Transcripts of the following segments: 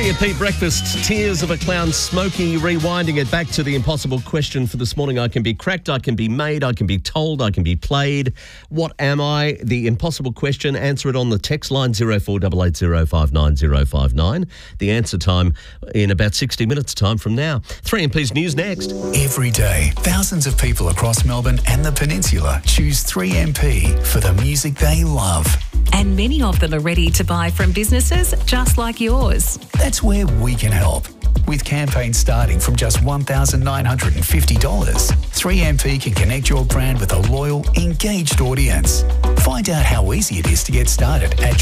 Harry and Pete breakfast, Tears of a Clown, Smokey, rewinding it back to the impossible question for this morning. I can be cracked, I can be made, I can be told, I can be played. What am I? The impossible question. Answer it on the text line 0488059059. The answer time in about 60 minutes time from now. 3MP's News next. Every day, thousands of people across Melbourne and the Peninsula choose 3MP for the music they love. And many of them are ready to buy from businesses just like yours. That's where we can help. With campaigns starting from just $1,950, 3MP can connect your brand with a loyal, engaged audience. Find out how easy it is to get started at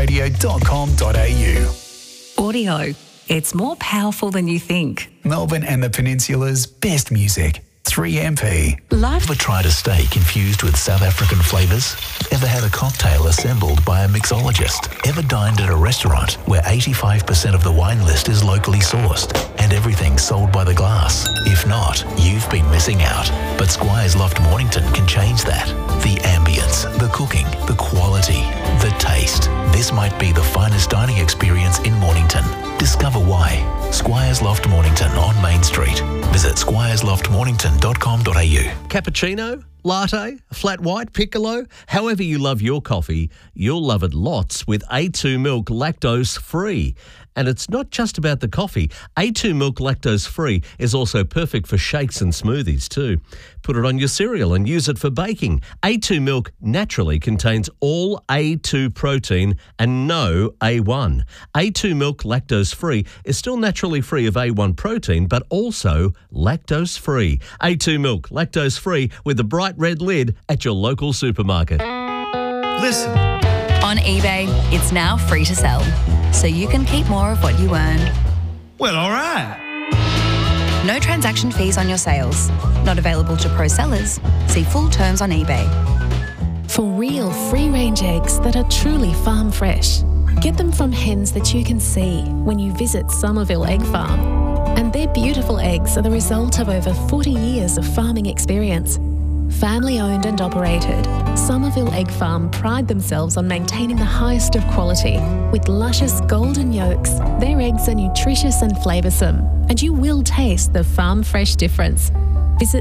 tryradio.com.au. Audio. It's more powerful than you think. Melbourne and the Peninsula's best music. 3MP. Life. Ever tried a steak infused with South African flavours? Ever had a cocktail assembled by a mixologist? Ever dined at a restaurant where 85% of the wine list is locally sourced and everything sold by the glass? If not, you've been missing out. But Squires Loft Mornington can change that. The ambience, the cooking, the quality, the taste. This might be the finest dining experience in Mornington. Discover why. Squires Loft Mornington on Main Street. Visit squiresloftmornington.com.au. Cappuccino, latte, flat white, piccolo, however you love your coffee, you'll love it lots with A2 Milk lactose free. And it's not just about the coffee. A2 Milk lactose free is also perfect for shakes and smoothies too. Put it on your cereal and use it for baking. A2 Milk naturally contains all A2 protein and no A1. A2 Milk lactose free is still naturally free of A1 protein, but also lactose free. A2 Milk lactose free with the bright red lid at your local supermarket. Listen. On eBay, it's now free to sell, so you can keep more of what you earn. Well, all right. No transaction fees on your sales. Not available to pro sellers. See full terms on eBay. For real free-range eggs that are truly farm fresh. Get them from hens that you can see when you visit Somerville Egg Farm. And their beautiful eggs are the result of over 40 years of farming experience. Family owned and operated, Somerville Egg Farm pride themselves on maintaining the highest of quality. With luscious golden yolks, their eggs are nutritious and flavoursome, and you will taste the farm fresh difference. Visit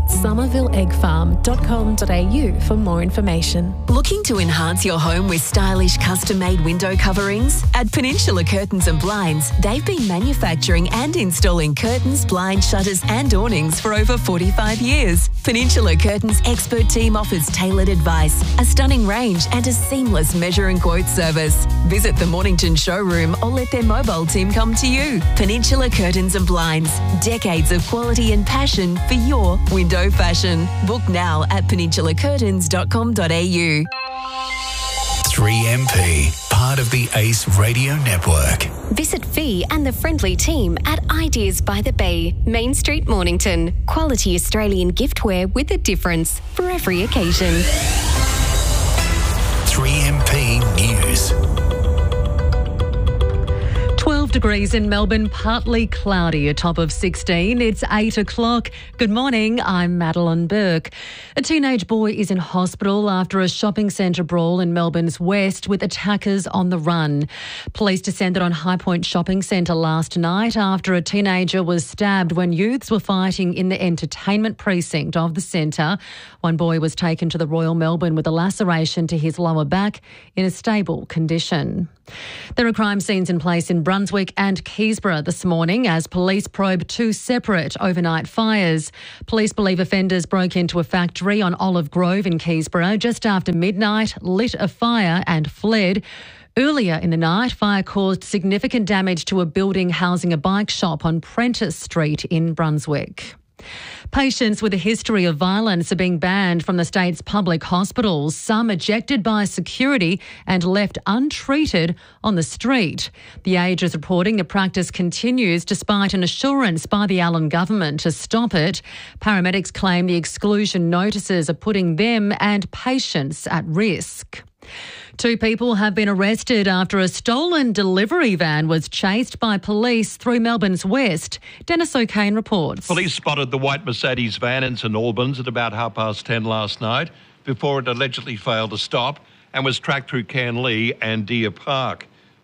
somervilleeggfarm.com.au for more information. Looking to enhance your home with stylish custom-made window coverings? At Peninsula Curtains and Blinds, they've been manufacturing and installing curtains, blinds, shutters and awnings for over 45 years. Peninsula Curtains' expert team offers tailored advice, a stunning range and a seamless measure and quote service. Visit the Mornington showroom or let their mobile team come to you. Peninsula Curtains and Blinds, decades of quality and passion for your window fashion. Book now at peninsulacurtains.com.au. 3MP, part of the ACE Radio Network. Visit Fee and the friendly team at Ideas by the Bay, Main Street, Mornington. Quality Australian giftware with a difference for every occasion. 3MP News. 12 degrees in Melbourne, partly cloudy, a top of 16. It's 8 o'clock. Good morning, I'm Madeline Burke. A teenage boy is in hospital after a shopping centre brawl in Melbourne's west with attackers on the run. Police descended on High Point Shopping Centre last night after a teenager was stabbed when youths were fighting in the entertainment precinct of the centre. One boy was taken to the Royal Melbourne with a laceration to his lower back in a stable condition. There are crime scenes in place in Brunswick and Keysborough this morning as police probe two separate overnight fires. Police believe offenders broke into a factory on Olive Grove in Keysborough just after midnight, lit a fire and fled. Earlier in the night, fire caused significant damage to a building housing a bike shop on Prentice Street in Brunswick. Patients with a history of violence are being banned from the state's public hospitals, some ejected by security and left untreated on the street. The Age is reporting the practice continues despite an assurance by the Allen government to stop it. Paramedics claim the exclusion notices are putting them and patients at risk. Two people have been arrested after a stolen delivery van was chased by police through Melbourne's west. Dennis O'Kane reports. Police spotted the white Mercedes van in St Albans at about 10:30 last night before it allegedly failed to stop and was tracked through Canley and Deer Park.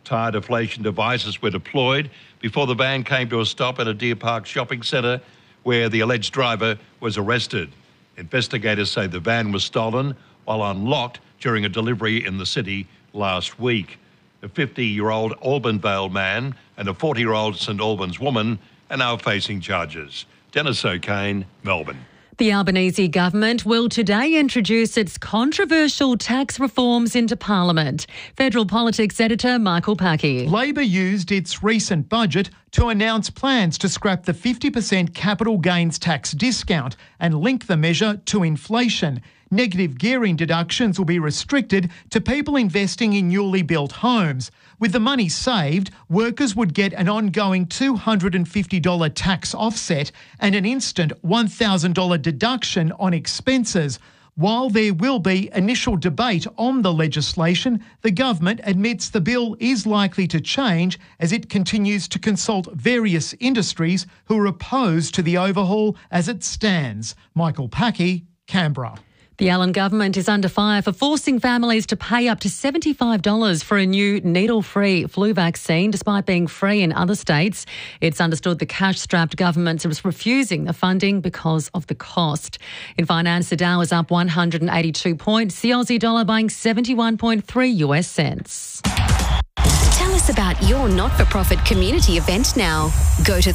Tyre deflation devices were deployed before the van came to a stop at a Deer Park shopping centre where the alleged driver was arrested. Investigators say the van was stolen while unlocked during a delivery in the city last week. A 50-year-old Albanvale man and a 40-year-old St Albans woman are now facing charges. Dennis O'Kane, Melbourne. The Albanese government will today introduce its controversial tax reforms into Parliament. Federal politics editor Michael Packy. Labor used its recent budget to announce plans to scrap the 50% capital gains tax discount and link the measure to inflation. Negative gearing deductions will be restricted to people investing in newly built homes. With the money saved, workers would get an ongoing $250 tax offset and an instant $1,000 deduction on expenses. While there will be initial debate on the legislation, the government admits the bill is likely to change as it continues to consult various industries who are opposed to the overhaul as it stands. Michael Packy, Canberra. The Allen government is under fire for forcing families to pay up to $75 for a new needle-free flu vaccine, despite being free in other states. It's understood the cash-strapped government is refusing the funding because of the cost. In finance, the Dow is up 182 points, the Aussie dollar buying 71.3 US cents. Tell us about your not-for-profit community event now. Go to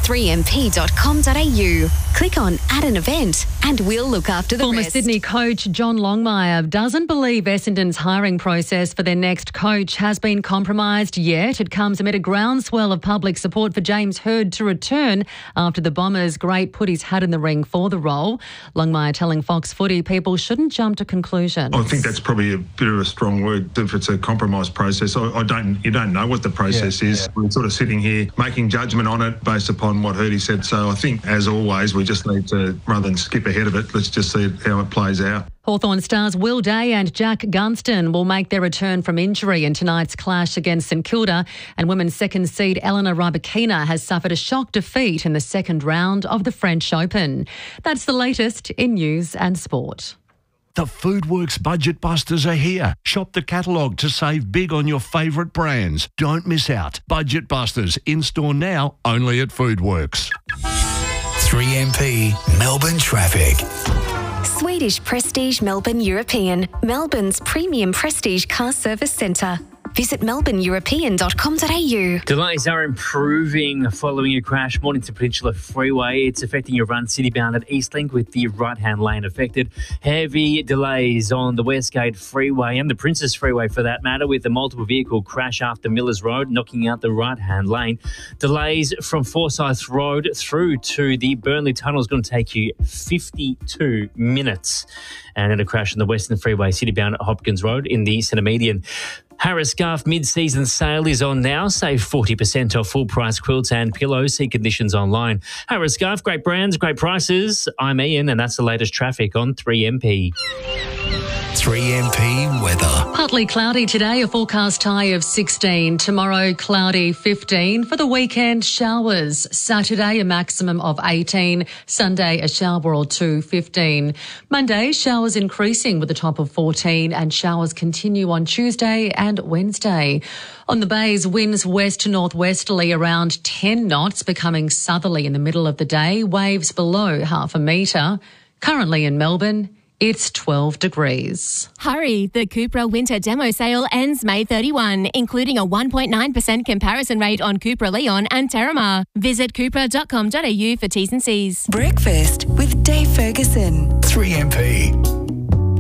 3mp.com.au, click on Add an Event, and we'll look after the Former rest. Sydney coach John Longmire doesn't believe Essendon's hiring process for their next coach has been compromised yet. It comes amid a groundswell of public support for James Hird to return after the Bombers' great put his hat in the ring for the role. Longmire telling Fox Footy people shouldn't jump to conclusions. I think that's probably a bit of a strong word if it's a compromised process. You don't know what the process is. We're sort of sitting here making judgment on it based upon what Hirdy said. So I think, as always, we just need to, rather than skip ahead of it, let's just see how it plays out. Hawthorn stars Will Day and Jack Gunston will make their return from injury in tonight's clash against St Kilda, and women's second seed Elena Rybakina has suffered a shock defeat in the second round of the French Open. That's the latest in news and sport. The Foodworks Budget Busters are here. Shop the catalogue to save big on your favourite brands. Don't miss out. Budget Busters in-store now, only at Foodworks. 3MP Melbourne Traffic. Swedish Prestige Melbourne European, Melbourne's premium prestige car service centre. Visit melbourneeuropean.com.au. Delays are improving following a crash Mornington Peninsula Freeway. It's affecting your run citybound at Eastlink with the right-hand lane affected. Heavy delays on the Westgate Freeway and the Princess Freeway for that matter, with a multiple vehicle crash after Millers Road knocking out the right-hand lane. Delays from Forsyth Road through to the Burnley Tunnel is going to take you 52 minutes. And then a crash on the Western Freeway citybound at Hopkins Road in the centre median. Harris Scarf mid-season sale is on now. Save 40% off full-price quilts and pillows. See conditions online. Harris Scarf, great brands, great prices. I'm Ian, and that's the latest traffic on 3MP. 3MP weather. Partly cloudy today, a forecast high of 16. Tomorrow, cloudy 15. For the weekend, showers. Saturday, a maximum of 18. Sunday, a shower or two, 15. Monday, showers increasing with a top of 14, and showers continue on Tuesday and Wednesday. On the bays, winds west to northwesterly around 10 knots, becoming southerly in the middle of the day. Waves below half a metre. Currently in Melbourne, it's 12 degrees. Hurry, the Cupra winter demo sale ends May 31, including a 1.9% comparison rate on Cupra Leon and Terramar. Visit cupra.com.au for T's and C's. Breakfast with Dave Ferguson. 3MP.